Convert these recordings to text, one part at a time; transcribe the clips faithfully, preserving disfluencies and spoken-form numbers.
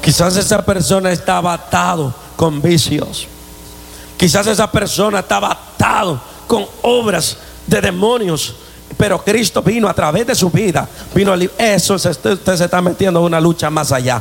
Quizás esa persona estaba atado con vicios. Quizás esa persona estaba atado con obras de demonios. Pero Cristo vino a través de su vida. Vino a li- Eso usted, usted se está metiendo en una lucha más allá.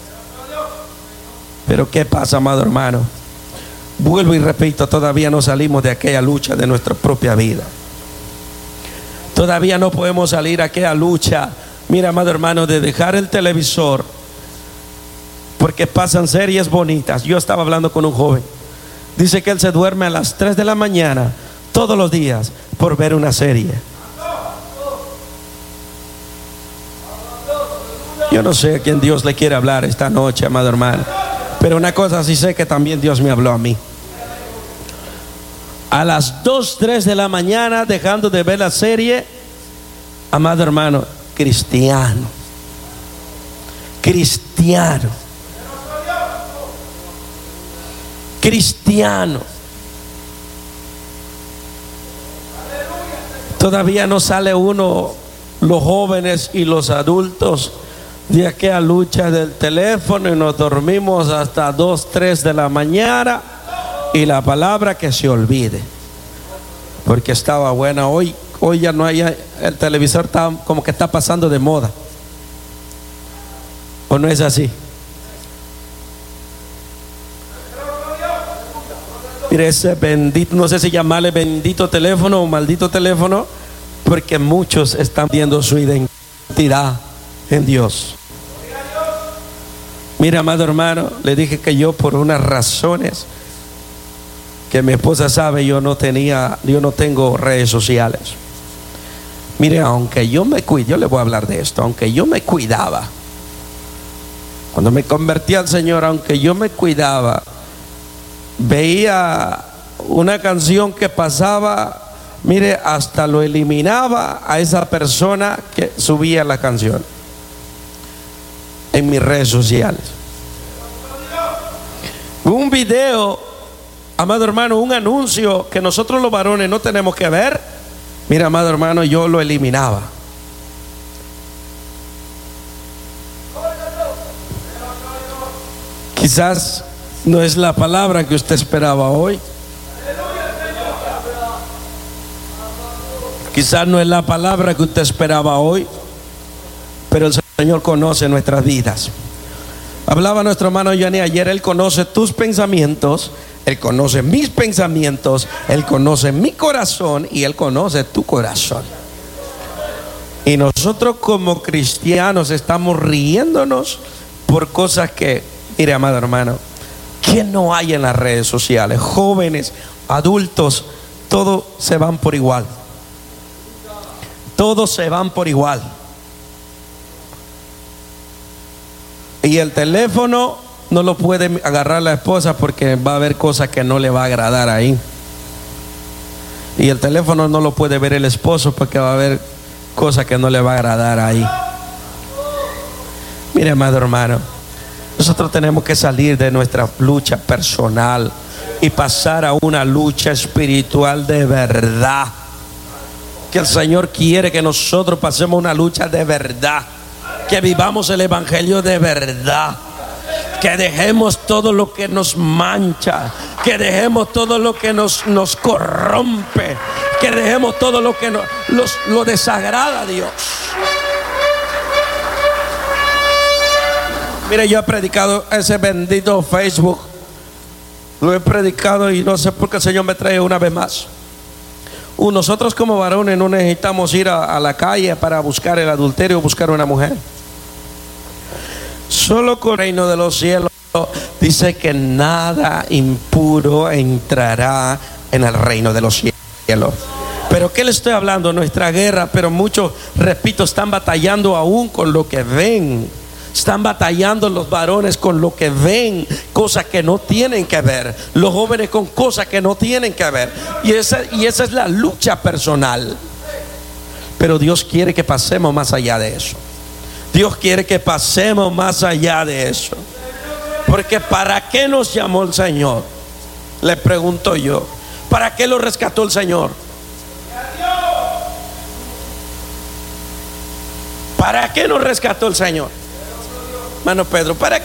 Pero ¿qué pasa, amado hermano? Vuelvo y repito, todavía no salimos de aquella lucha de nuestra propia vida. Todavía no podemos salir de aquella lucha. Mira, amado hermano, de dejar el televisor porque pasan series bonitas. Yo estaba hablando con un joven. Dice que él se duerme a las tres de la mañana todos los días por ver una serie. Yo no sé a quién Dios le quiere hablar esta noche, amado hermano, pero una cosa sí sé, que también Dios me habló a mí. A las dos, tres de la mañana dejando de ver la serie. Amado hermano, cristiano. Cristiano. Cristiano. Todavía no sale uno, los jóvenes y los adultos, de aquella lucha del teléfono, y nos dormimos hasta dos, tres de la mañana, y la palabra que se olvide, porque estaba buena. Hoy, hoy ya no hay, el televisor está como que está pasando de moda, ¿o no es así? Mire, ese bendito, no sé si llamarle bendito teléfono o maldito teléfono, porque muchos están viendo su identidad en Dios. Mira, amado hermano, le dije que yo, por unas razones que mi esposa sabe, yo no tenía, yo no tengo redes sociales. Mire, aunque yo me cuide, yo le voy a hablar de esto, aunque yo me cuidaba, cuando me convertí al Señor, aunque yo me cuidaba, veía una canción que pasaba, mire, hasta lo eliminaba a esa persona que subía la canción en mis redes sociales. Un video, amado hermano, un anuncio que nosotros los varones no tenemos que ver, mira, amado hermano, yo lo eliminaba. Quizás no es la palabra que usted esperaba hoy. Quizás no es la palabra que usted esperaba hoy, pero el Señor conoce nuestras vidas. Hablaba nuestro hermano Johnny ayer. Él conoce tus pensamientos, Él conoce mis pensamientos, Él conoce mi corazón y Él conoce tu corazón. Y nosotros como cristianos estamos riéndonos por cosas que, mire, amado hermano, ¿quién no hay en las redes sociales? Jóvenes, adultos, todos se van por igual. Todos se van por igual. Y el teléfono no lo puede agarrar la esposa porque va a haber cosas que no le va a agradar ahí. Y el teléfono no lo puede ver el esposo porque va a haber cosas que no le va a agradar ahí. Mire, amado hermano, nosotros tenemos que salir de nuestra lucha personal y pasar a una lucha espiritual de verdad. Que el Señor quiere que nosotros pasemos una lucha de verdad, que vivamos el evangelio de verdad, que dejemos todo lo que nos mancha, que dejemos todo lo que nos, nos corrompe, que dejemos todo lo que nos, los, lo desagrada a Dios. Mire, yo he predicado ese bendito Facebook, lo he predicado y no sé por qué el Señor me trae una vez más. Nosotros como varones no necesitamos ir a, a la calle para buscar el adulterio o buscar una mujer. Solo con el reino de los cielos dice que nada impuro entrará en el reino de los cielos. Pero ¿qué le estoy hablando? Nuestra guerra, pero muchos, repito, están batallando aún con lo que ven. Están batallando los varones con lo que ven, cosas que no tienen que ver. Los jóvenes con cosas que no tienen que ver. Y esa, y esa es la lucha personal. Pero Dios quiere que pasemos más allá de eso. Dios quiere que pasemos más allá de eso. Porque ¿para qué nos llamó el Señor? Le pregunto yo. ¿Para qué lo rescató el Señor? ¿Para qué nos rescató el Señor? Hermano Pedro, ¿para